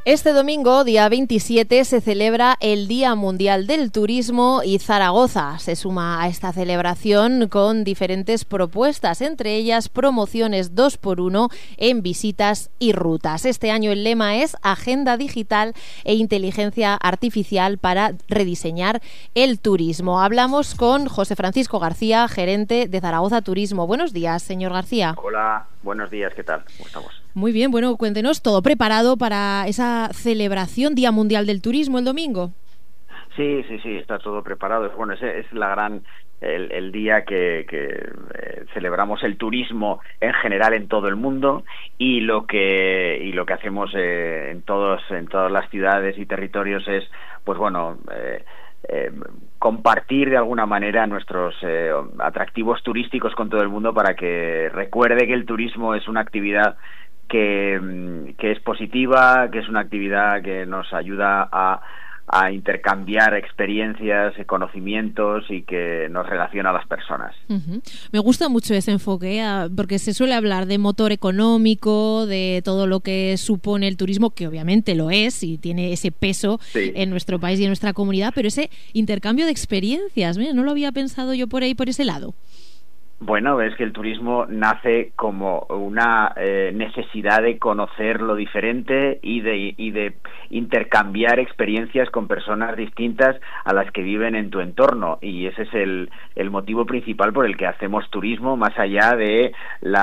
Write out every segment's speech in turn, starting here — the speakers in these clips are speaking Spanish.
Este domingo, día 27, se celebra el Día Mundial del Turismo y Zaragoza se suma a esta celebración con diferentes propuestas, entre ellas promociones 2x1 en visitas y rutas. Este año el lema es Agenda Digital e Inteligencia Artificial para rediseñar el turismo. Hablamos con José Francisco García, gerente de Zaragoza Turismo. Buenos días, señor García. Hola, buenos días, ¿qué tal? ¿Cómo estamos? Muy bien, bueno, cuéntenos, ¿todo preparado para esa celebración Día Mundial del Turismo el domingo? Sí, está todo preparado. Bueno, ese es el día que celebramos el turismo en general en todo el mundo y lo que hacemos en todas las ciudades y territorios es, pues bueno, compartir de alguna manera nuestros atractivos turísticos con todo el mundo para que recuerde que el turismo es una actividad que es positiva, que es una actividad que nos ayuda a intercambiar experiencias, conocimientos y que nos relaciona a las personas. Uh-huh. Me gusta mucho ese enfoque, porque se suele hablar de motor económico, de todo lo que supone el turismo, que obviamente lo es y tiene ese peso en nuestro país y en nuestra comunidad, pero ese intercambio de experiencias, mira, no lo había pensado yo por ahí, por ese lado. Bueno, es que el turismo nace como una necesidad de conocer lo diferente y de intercambiar experiencias con personas distintas a las que viven en tu entorno, y ese es el motivo principal por el que hacemos turismo, más allá de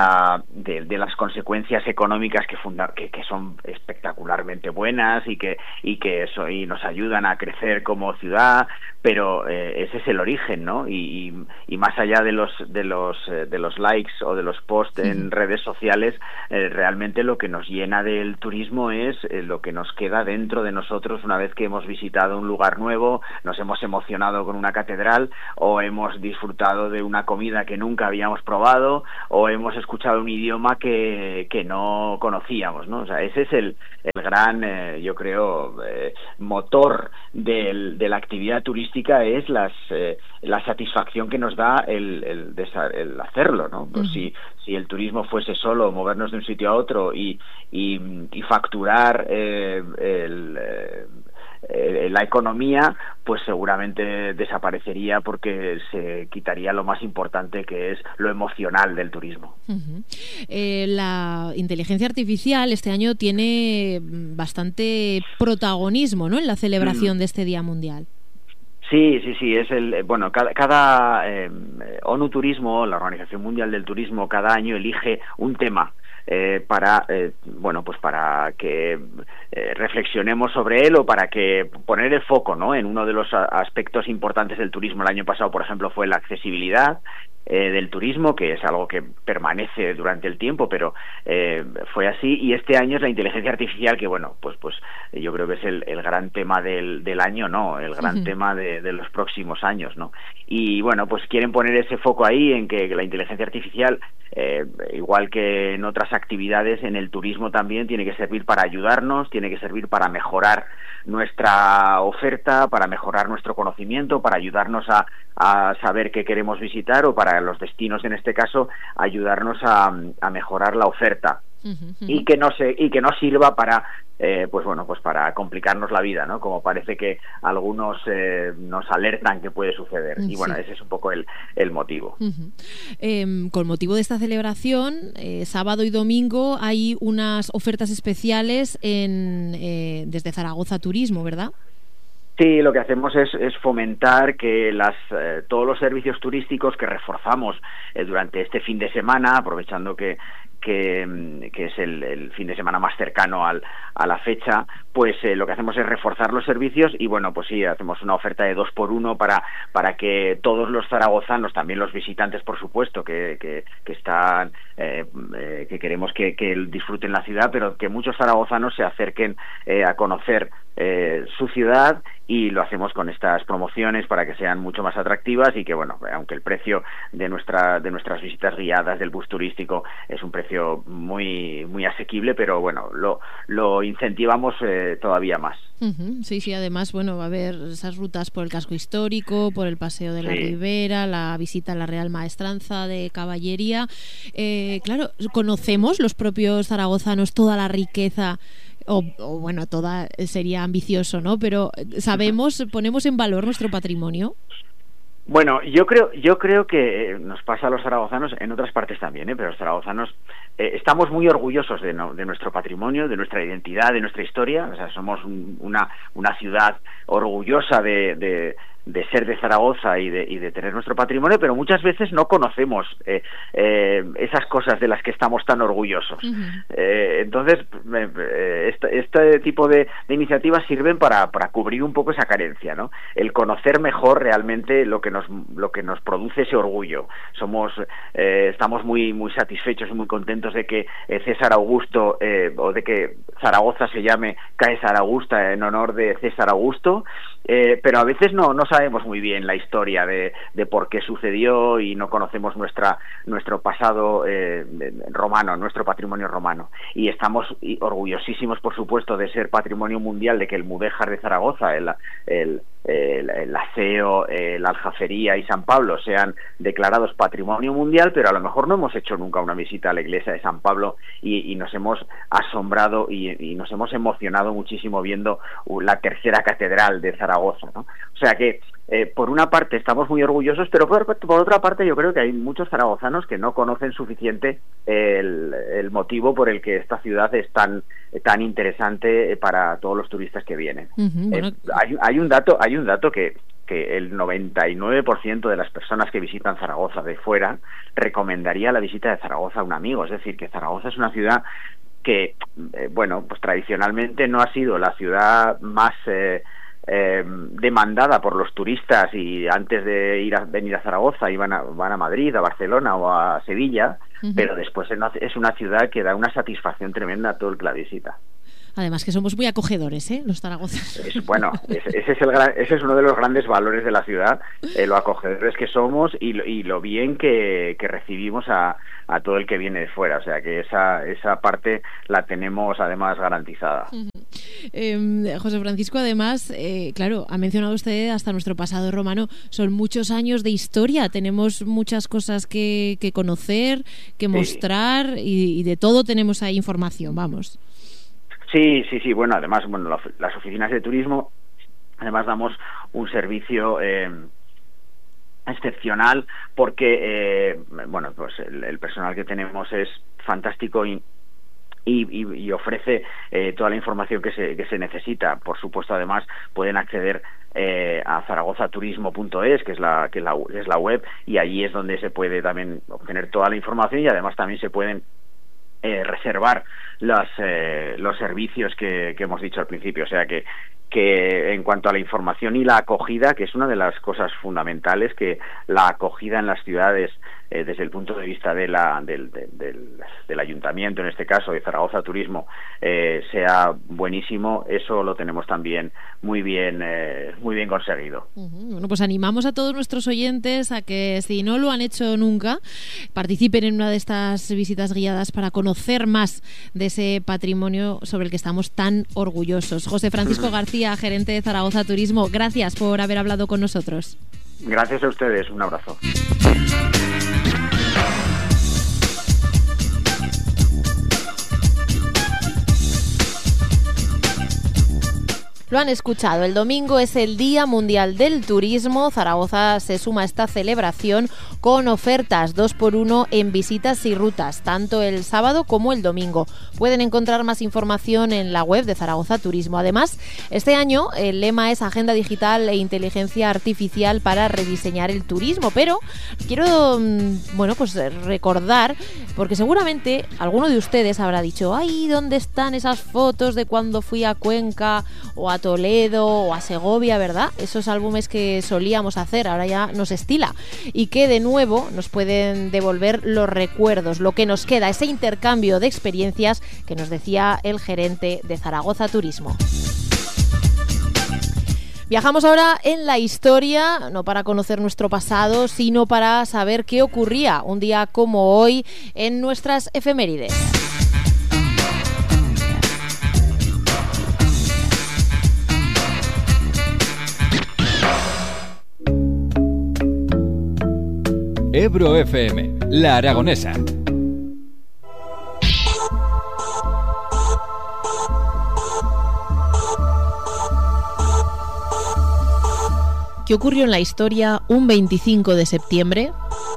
las consecuencias económicas que son espectacularmente buenas y que nos ayudan a crecer como ciudad, pero ese es el origen, ¿no? Y más allá de los likes o de los posts en redes sociales, realmente lo que nos llena del turismo es lo que nos queda dentro de nosotros una vez que hemos visitado un lugar nuevo, nos hemos emocionado con una catedral o hemos disfrutado de una comida que nunca habíamos probado o hemos escuchado un idioma que no conocíamos, ¿no? O sea, ese es el gran, yo creo, motor de la actividad turística, es la satisfacción que nos da el hacerlo, ¿no? Pues si el turismo fuese solo movernos de un sitio a otro y facturar la economía, pues seguramente desaparecería porque se quitaría lo más importante, que es lo emocional del turismo. Uh-huh. La inteligencia artificial este año tiene bastante protagonismo, ¿no?, en la celebración de este Día Mundial. Sí, es cada ONU Turismo, la Organización Mundial del Turismo, cada año elige un tema para que reflexionemos sobre él, o para que poner el foco, ¿no?, en uno de los aspectos importantes del turismo. El año pasado, por ejemplo, fue la accesibilidad del turismo, que es algo que permanece durante el tiempo, pero fue así, y este año es la inteligencia artificial, que bueno, pues yo creo que es el gran tema del año, ¿no?, el gran tema de los próximos años, ¿no? Y bueno, pues quieren poner ese foco ahí en que la inteligencia artificial, igual que en otras actividades, en el turismo también tiene que servir para ayudarnos, tiene que servir para mejorar nuestra oferta, para mejorar nuestro conocimiento, para ayudarnos a saber qué queremos visitar, o para los destinos, en este caso, ayudarnos a mejorar la oferta. Y que no sirva para para complicarnos la vida, ¿no?, como parece que algunos nos alertan que puede suceder. Y bueno, ese es un poco el motivo. Con motivo de esta celebración, sábado y domingo hay unas ofertas especiales desde Zaragoza Turismo, ¿verdad? Sí, lo que hacemos es fomentar que todos los servicios turísticos que reforzamos durante este fin de semana, aprovechando que es el fin de semana más cercano a la fecha, pues lo que hacemos es reforzar los servicios. Y bueno, pues sí, hacemos una oferta de 2x1 para que todos los zaragozanos, también los visitantes, por supuesto, que están que queremos que disfruten la ciudad, pero que muchos zaragozanos se acerquen a conocer su ciudad, y lo hacemos con estas promociones para que sean mucho más atractivas, y que bueno, aunque el precio de nuestras visitas guiadas del bus turístico es un precio muy muy asequible, pero bueno, lo incentivamos todavía más. Uh-huh. Sí, además, bueno, va a haber esas rutas por el casco histórico, por el Paseo de la Ribera, la visita a la Real Maestranza de Caballería. Claro, conocemos los propios zaragozanos toda la riqueza O bueno, toda sería ambicioso, ¿no? Pero ponemos en valor nuestro patrimonio. Bueno, yo creo que nos pasa a los zaragozanos, en otras partes también, pero los zaragozanos estamos muy orgullosos de nuestro patrimonio, de nuestra identidad, de nuestra historia. O sea, somos una ciudad orgullosa de ser de Zaragoza y de tener nuestro patrimonio, pero muchas veces no conocemos esas cosas de las que estamos tan orgullosos. Entonces, este tipo de iniciativas sirven para cubrir un poco esa carencia, ¿no? El conocer mejor realmente lo que nos produce ese orgullo. Estamos muy satisfechos y muy contentos de que César Augusto o de que Zaragoza se llame Caesar Augusta en honor de César Augusto, pero a veces no sabemos muy bien la historia de por qué sucedió y no conocemos nuestro pasado romano, nuestro patrimonio romano. Y estamos orgullosísimos, por supuesto, de ser patrimonio mundial, de que el Mudéjar de Zaragoza, el Aseo, la Aljafería y San Pablo sean declarados patrimonio mundial, pero a lo mejor no hemos hecho nunca una visita a la iglesia de San Pablo y nos hemos asombrado y nos hemos emocionado muchísimo viendo la tercera catedral de Zaragoza, ¿no? O sea que por una parte estamos muy orgullosos, pero por otra parte yo creo que hay muchos zaragozanos que no conocen suficiente el motivo por el que esta ciudad es tan interesante para todos los turistas que vienen. Bueno. Hay un dato que el 99% de las personas que visitan Zaragoza de fuera recomendaría la visita de Zaragoza a un amigo. Es decir, que Zaragoza es una ciudad que, pues tradicionalmente no ha sido la ciudad más demandada por los turistas, y antes de venir a Zaragoza van a Madrid, a Barcelona o a Sevilla, pero después es una ciudad que da una satisfacción tremenda a todo el que la visita. Además que somos muy acogedores, los zaragozas. Ese es uno de los grandes valores de la ciudad, lo acogedores que somos y lo bien que recibimos a todo el que viene de fuera. O sea que esa parte la tenemos además garantizada. José Francisco, además, claro, ha mencionado usted hasta nuestro pasado romano. Son muchos años de historia, tenemos muchas cosas que conocer, que mostrar, y de todo tenemos ahí información, vamos. Sí. Bueno, además, las oficinas de turismo, además damos un servicio excepcional porque, pues el personal que tenemos es fantástico y ofrece toda la información que se necesita. Por supuesto, además pueden acceder a zaragozaturismo.es, que es la web, y allí es donde se puede también obtener toda la información, y además también se pueden reservar los servicios que hemos dicho al principio. O sea que en cuanto a la información y la acogida, que es una de las cosas fundamentales, que la acogida en las ciudades desde el punto de vista del ayuntamiento, en este caso de Zaragoza Turismo, sea buenísimo, eso lo tenemos también muy bien conseguido. Bueno, pues animamos a todos nuestros oyentes a que, si no lo han hecho nunca, participen en una de estas visitas guiadas para conocer más de ese patrimonio sobre el que estamos tan orgullosos. José Francisco García, gerente de Zaragoza Turismo, gracias por haber hablado con nosotros. Gracias a ustedes, un abrazo. Lo han escuchado, el domingo es el Día Mundial del Turismo. Zaragoza se suma a esta celebración con ofertas 2x1 en visitas y rutas, tanto el sábado como el domingo. Pueden encontrar más información en la web de Zaragoza Turismo. Además, este año el lema es Agenda Digital e Inteligencia Artificial para rediseñar el turismo. Pero quiero, pues recordar, porque seguramente alguno de ustedes habrá dicho: ¡ay, dónde están esas fotos de cuando fui a Cuenca o a Toledo o a Segovia, ¿verdad? Esos álbumes que solíamos hacer, ahora ya nos estila, y que de nuevo nos pueden devolver los recuerdos, lo que nos queda, ese intercambio de experiencias que nos decía el gerente de Zaragoza Turismo. Viajamos ahora en la historia, no para conocer nuestro pasado, sino para saber qué ocurría un día como hoy en nuestras efemérides. Ebro FM, La Aragonesa. ¿Qué ocurrió en la historia un 25 de septiembre?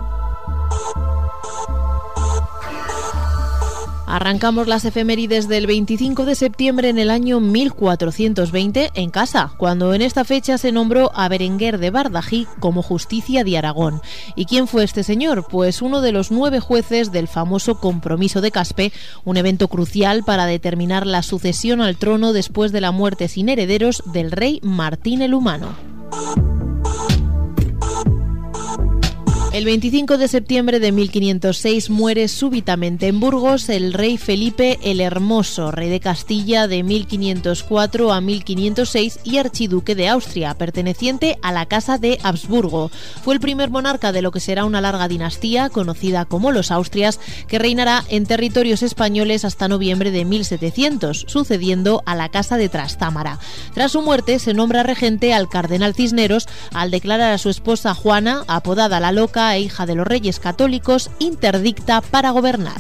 Arrancamos las efemérides del 25 de septiembre en el año 1420 en casa, cuando en esta fecha se nombró a Berenguer de Bardají como Justicia de Aragón. ¿Y quién fue este señor? Pues uno de los 9 jueces del famoso Compromiso de Caspe, un evento crucial para determinar la sucesión al trono después de la muerte sin herederos del rey Martín el Humano. El 25 de septiembre de 1506 muere súbitamente en Burgos el rey Felipe el Hermoso, rey de Castilla de 1504 a 1506 y archiduque de Austria, perteneciente a la Casa de Habsburgo. Fue el primer monarca de lo que será una larga dinastía, conocida como los Austrias, que reinará en territorios españoles hasta noviembre de 1700, sucediendo a la Casa de Trastámara. Tras su muerte se nombra regente al cardenal Cisneros, al declarar a su esposa Juana, apodada la Loca, e hija de los reyes católicos, interdicta para gobernar.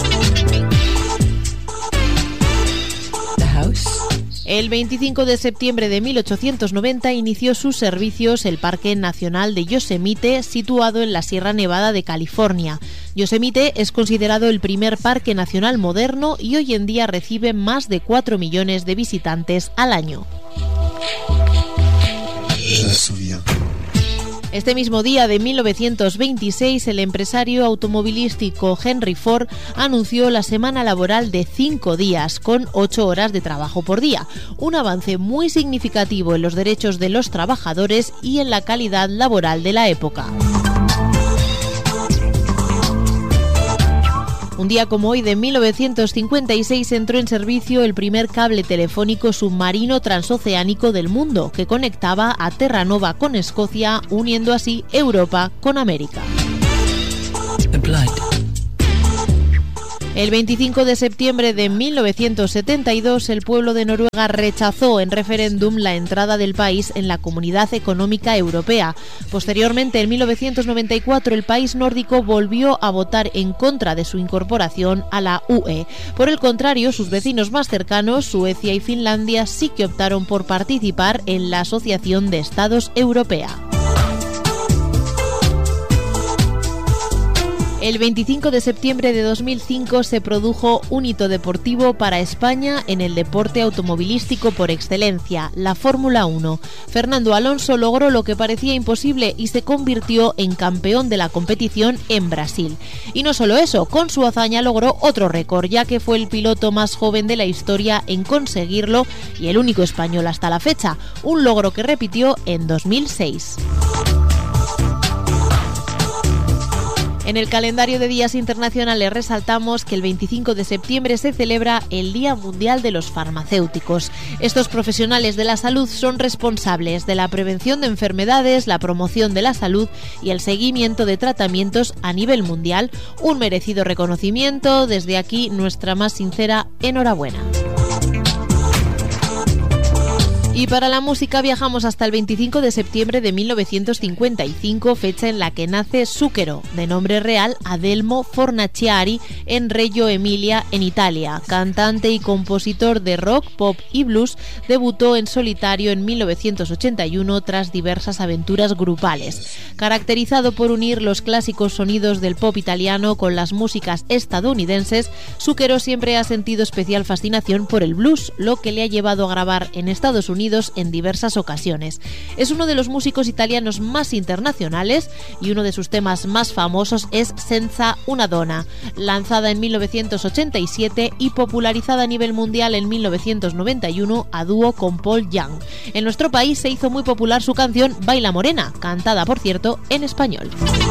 El 25 de septiembre de 1890 inició sus servicios el Parque Nacional de Yosemite, situado en la Sierra Nevada de California. Yosemite es considerado el primer parque nacional moderno y hoy en día recibe más de 4 millones de visitantes al año. Este mismo día de 1926, el empresario automovilístico Henry Ford anunció la semana laboral de 5 días, con 8 horas de trabajo por día, un avance muy significativo en los derechos de los trabajadores y en la calidad laboral de la época. Un día como hoy de 1956 entró en servicio el primer cable telefónico submarino transoceánico del mundo, que conectaba a Terranova con Escocia, uniendo así Europa con América. El 25 de septiembre de 1972, el pueblo de Noruega rechazó en referéndum la entrada del país en la Comunidad Económica Europea. Posteriormente, en 1994, el país nórdico volvió a votar en contra de su incorporación a la UE. Por el contrario, sus vecinos más cercanos, Suecia y Finlandia, sí que optaron por participar en la Asociación de Estados Europea. El 25 de septiembre de 2005 se produjo un hito deportivo para España en el deporte automovilístico por excelencia, la Fórmula 1. Fernando Alonso logró lo que parecía imposible y se convirtió en campeón de la competición en Brasil. Y no solo eso, con su hazaña logró otro récord, ya que fue el piloto más joven de la historia en conseguirlo y el único español hasta la fecha, un logro que repitió en 2006. En el calendario de días internacionales resaltamos que el 25 de septiembre se celebra el Día Mundial de los Farmacéuticos. Estos profesionales de la salud son responsables de la prevención de enfermedades, la promoción de la salud y el seguimiento de tratamientos a nivel mundial. Un merecido reconocimiento. Desde aquí, nuestra más sincera enhorabuena. Y para la música viajamos hasta el 25 de septiembre de 1955, fecha en la que nace Zucchero, de nombre real Adelmo Fornaciari, en Reggio Emilia, en Italia. Cantante y compositor de rock, pop y blues, debutó en solitario en 1981 tras diversas aventuras grupales. Caracterizado por unir los clásicos sonidos del pop italiano con las músicas estadounidenses, Zucchero siempre ha sentido especial fascinación por el blues, lo que le ha llevado a grabar en Estados Unidos en diversas ocasiones. Es uno de los músicos italianos más internacionales y uno de sus temas más famosos es Senza una donna, lanzada en 1987 y popularizada a nivel mundial en 1991 a dúo con Paul Young. En nuestro país se hizo muy popular su canción Baila Morena, cantada por cierto en español.